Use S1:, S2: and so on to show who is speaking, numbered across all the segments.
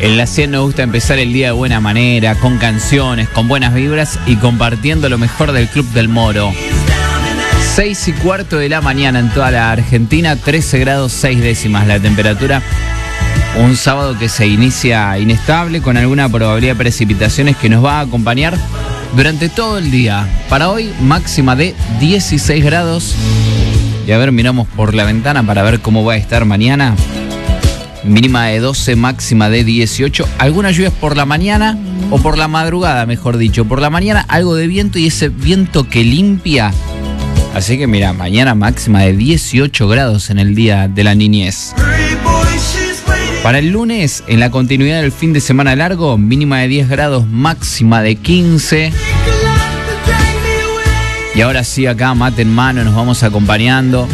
S1: En la 100 nos gusta empezar el día de buena manera, con canciones, con buenas vibras y compartiendo lo mejor del Club del Moro. 6:15 de la mañana en toda la Argentina, 13 grados 6 décimas la temperatura. Un sábado que se inicia inestable, con alguna probabilidad de precipitaciones que nos va a acompañar durante todo el día. Para hoy, máxima de 16 grados. Y a ver, miramos por la ventana para ver cómo va a estar mañana. Mínima de 12, máxima de 18. Algunas lluvias por la mañana, o por la madrugada, mejor dicho. Por la mañana algo de viento, y ese viento que limpia. Así que mira, mañana máxima de 18 grados en el día de la niñez. Para el lunes, en la continuidad del fin de semana largo, mínima de 10 grados, máxima de 15. Y ahora sí, acá, mate en mano, nos vamos acompañando.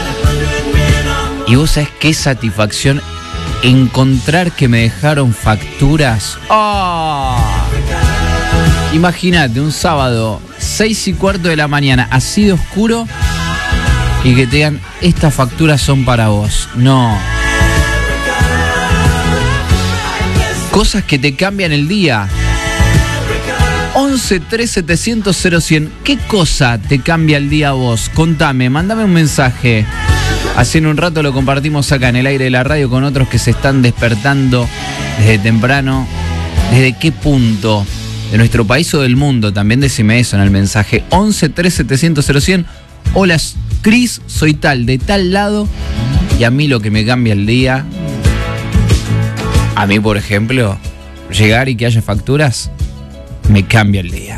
S1: Y vos sabés qué satisfacción encontrar que me dejaron facturas. ¡Oh! Imagínate, un sábado, 6:15 de la mañana, así de oscuro, y que te digan, estas facturas son para vos. No. Cosas que te cambian el día. 11 3700 0100. ¿Qué cosa te cambia el día a vos? Contame, mandame un mensaje. Hace un rato lo compartimos acá en el aire de la radio con otros que se están despertando desde temprano. ¿Desde qué punto de nuestro país o del mundo? También decime eso en el mensaje. 11 3700 0100. Hola, Cris, soy tal, de tal lado. Y a mí lo que me cambia el día, a mí, por ejemplo, llegar y que haya facturas, me cambia el día.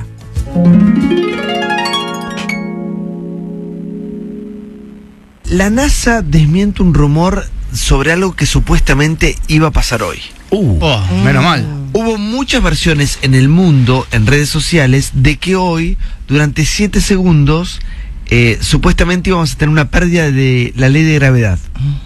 S2: La NASA desmiente un rumor sobre algo que supuestamente iba a pasar hoy.
S3: Menos mal.
S2: Hubo muchas versiones en el mundo, en redes sociales, de que hoy, durante 7 segundos, supuestamente íbamos a tener una pérdida de la ley de gravedad.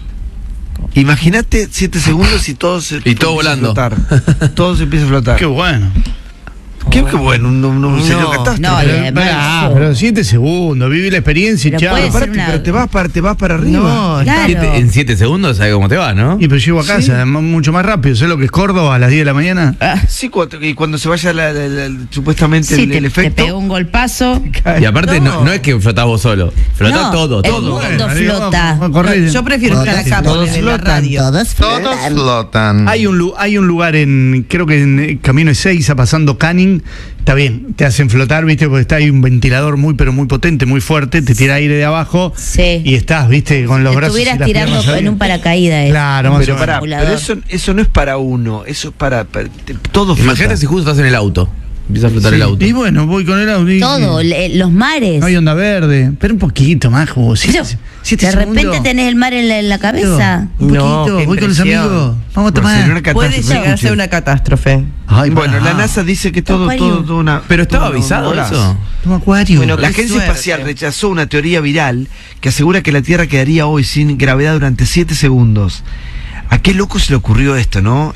S2: Imagínate 7 segundos y todo se
S1: volando.
S2: A flotar. Todo se empieza a flotar.
S3: Qué bueno.
S2: Qué bueno, un serio catástrofe.
S3: Pero 7 segundos, viví la experiencia y chao.
S2: Pero te vas para arriba.
S4: No,
S1: claro. En 7 segundos sabes cómo te va, ¿no?
S3: Y pero llego a casa, mucho más rápido. ¿Sabes lo que es Córdoba a las 10 de la mañana?
S2: Sí, y cuando se vaya supuestamente el efecto.
S4: Te pegó un golpazo.
S1: Y aparte no es que flotás vos solo, flota todo.
S4: El mundo flota.
S5: Yo prefiero estar acá en la radio.
S4: Todos
S6: flotan.
S3: Hay un lugar creo que en Camino Ezeiza, pasando Canning. Está bien, te hacen flotar, viste, porque está ahí un ventilador pero muy potente, muy fuerte, te tira aire de abajo, y estás, viste, con los brazos.
S4: Estuvieras tirando en un paracaídas.
S3: Claro,
S2: pero eso no es para uno, eso es para todos.
S1: Imagínate si justo estás en el auto, empieza a flotar el auto.
S3: Y bueno, voy con el auto.
S4: Todo, los mares.
S3: No hay onda verde, pero un poquito más, como
S4: de repente tenés el mar en la cabeza.
S3: Un poquito, voy con los amigos. Vamos a tomar.
S5: Puede llegar a ser una catástrofe.
S2: Bueno, la NASA dice que todo una...
S1: Pero estaba avisado eso.
S3: Un acuario.
S2: Bueno, la Agencia Espacial rechazó una teoría viral que asegura que la Tierra quedaría hoy sin gravedad durante 7 segundos. ¿A qué loco se le ocurrió esto, no?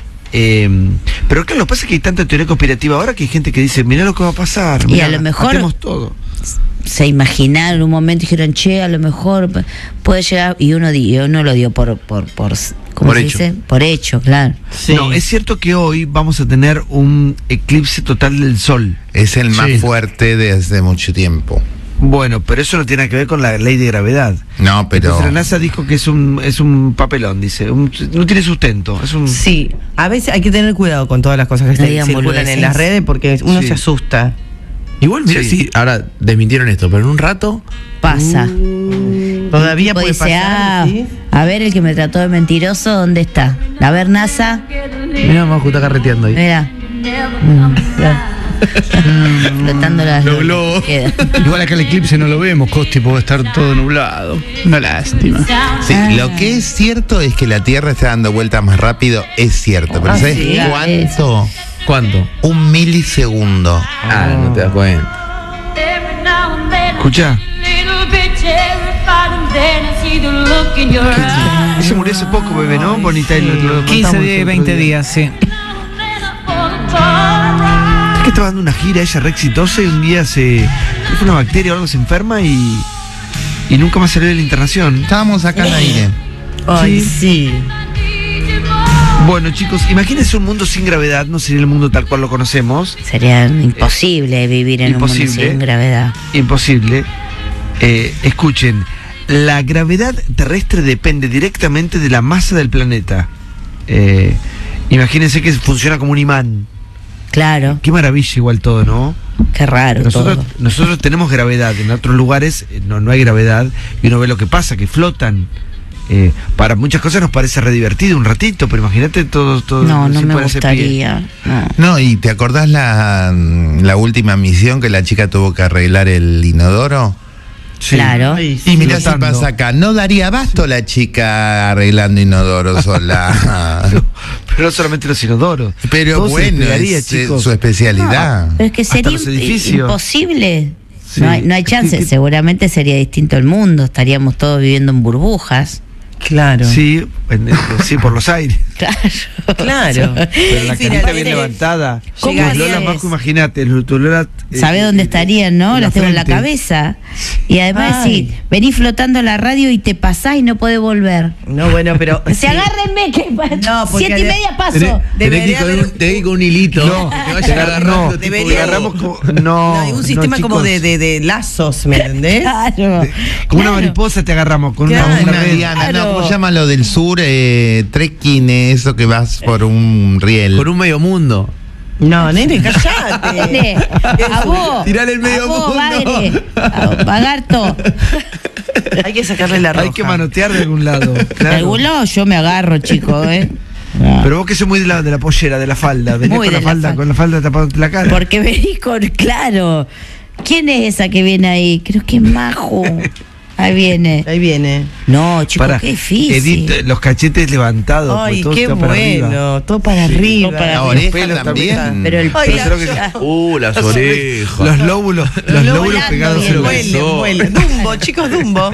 S2: Pero claro, lo que pasa es que hay tanta teoría conspirativa ahora que hay gente que dice, mirá lo que va a pasar.
S4: Y a lo mejor
S2: todo.
S4: Se imaginaron en un momento y dijeron, che, a lo mejor puede llegar, y uno lo dio por ¿cómo se dice? Por hecho, claro.
S2: Sí. No, es cierto que hoy vamos a tener un eclipse total del Sol.
S6: Es el más fuerte desde mucho tiempo.
S2: Bueno, pero eso no tiene que ver con la ley de gravedad.
S6: No, pero...
S2: Entonces la NASA dijo que es un papelón, dice. No tiene sustento.
S5: Sí, a veces hay que tener cuidado con todas las cosas que circulan en las redes porque uno se asusta.
S1: Igual, mira, sí, ahora desmintieron esto, pero en un rato
S4: pasa.
S5: Todavía puede pasar. ¿Sí?
S4: A ver, el que me trató de mentiroso, ¿dónde está? A ver, NASA.
S1: Mira, Majo está carreteando ahí.
S4: Mira. Flotando las
S3: globos. Igual acá el eclipse no lo vemos, Costi, puede estar todo nublado. Una lástima.
S6: Sí, lo que es cierto es que la Tierra está dando vueltas más rápido, es cierto. Pero ¿sabes cuánto?
S1: ¿Cuánto?
S6: 1 milisegundo.
S1: No te das cuenta.
S2: Escucha. Ese murió hace poco, bebé, ¿no? Bonita.
S1: 15 días, 20 días, sí.
S2: Es que estaba dando una gira ella re exitosa y un día fue una bacteria o algo, se enferma y nunca más salió de la internación.
S6: Estábamos acá al aire.
S5: Ay, sí.
S2: Bueno, chicos, imagínense un mundo sin gravedad, no sería el mundo tal cual lo conocemos.
S4: Sería imposible vivir en un mundo sin gravedad.
S2: Imposible. Escuchen, la gravedad terrestre depende directamente de la masa del planeta. Imagínense que funciona como un imán.
S4: Claro.
S2: Qué maravilla igual todo, ¿no?
S4: Qué raro
S2: nosotros tenemos gravedad, en otros lugares no hay gravedad y uno ve lo que pasa, que flotan. Para muchas cosas nos parece re divertido un ratito, pero imagínate todo
S4: no me gustaría.
S6: No, y ¿te acordás la última misión que la chica tuvo que arreglar el inodoro?
S2: Sí.
S4: Claro.
S6: Y mirá si pasa acá, no daría abasto la chica arreglando inodoros sola.
S2: Pero no solamente los inodoros.
S6: Pero todo bueno, es su especialidad.
S4: Pero es que sería imposible. Sí. No hay chance, seguramente sería distinto el mundo, estaríamos todos viviendo en burbujas.
S5: Claro.
S2: Sí, por los aires.
S5: Claro.
S2: Pero la carita bien levantada. Los Lola Majo, imagínate.
S4: ¿Sabés dónde estarían, no? Las tengo en la cabeza. Y además, sí, venís flotando la radio y te pasás y no podés volver.
S5: No, bueno, pero.
S4: Agárrenme, que 7:30 paso.
S1: Tenés que ir con un hilito.
S2: No,
S1: te agarrando.
S2: Agarramos como.
S5: Hay un sistema como de lazos, ¿me entendés?
S4: Claro.
S2: Como una mariposa te agarramos con una
S6: diana. No, ¿cómo se llama lo del sur? Trekking, eso que vas por un riel.
S1: Por un medio mundo.
S5: No, nene, callate.
S4: Nene, a vos.
S1: Tirale el medio mundo.
S4: Vagarto.
S5: Hay que sacarle la roja.
S2: Hay que manotear de algún lado. Claro.
S4: De algún lado yo me agarro, chico,
S2: Pero vos que sos muy de la pollera, de la falda. Venís con la falda tapada la cara.
S4: Porque venís claro. ¿Quién es esa que viene ahí? Creo que es Majo. Ahí viene. No, chicos, qué difícil.
S2: Edith, los cachetes levantados.
S5: Ay, qué bueno. Todo para arriba.
S6: La oreja también.
S4: Pero el pelo.
S1: Las orejas.
S2: Los lóbulos pegados en el
S5: Vuelen. Dumbo, chicos, Dumbo.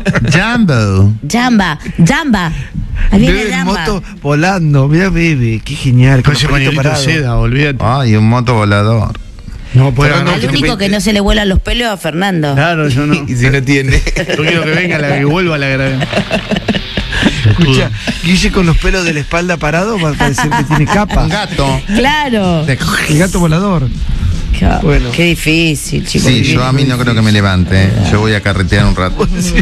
S4: Jamba. Ahí viene
S2: Bebe moto volando. Mira, Bebe, qué genial.
S3: Con ese pañuelito seda, olvídate.
S6: Ay, un moto volador.
S3: No puede
S4: ganar. El único que no se le vuelan los pelos a Fernando.
S3: Claro, yo no.
S1: Y si no tiene.
S3: Yo quiero que venga que vuelva la gravedad.
S2: Escucha, Guille con los pelos de la espalda parado va a parecer que tiene capa.
S6: Un gato.
S4: Claro.
S2: El gato volador.
S4: Bueno. Qué difícil, chicos.
S6: Sí, yo a mí no creo que me levante. Yo voy a carretear un rato.
S2: Sí.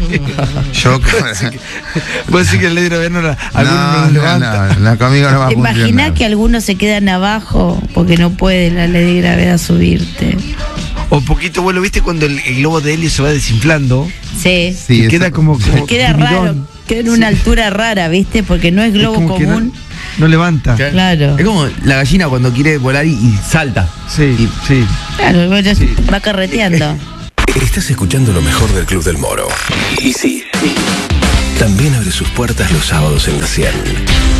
S2: Vos decís que el ley de gravedad algunos levanta.
S6: No, conmigo no va a funcionar.
S4: Imagina que algunos se quedan abajo porque no puede la ley de gravedad subirte.
S2: O poquito vuelo, ¿viste cuando el globo de helio se va desinflando?
S4: Sí.
S2: Y queda como
S4: queda raro, queda en una altura rara, ¿viste? Porque no es globo común.
S2: No levanta.
S4: Claro.
S1: Es como la gallina cuando quiere volar y salta.
S2: Sí.
S4: Claro, va carreteando.
S7: Estás escuchando lo mejor del Club del Moro. Y sí, también abre sus puertas los sábados en la 100.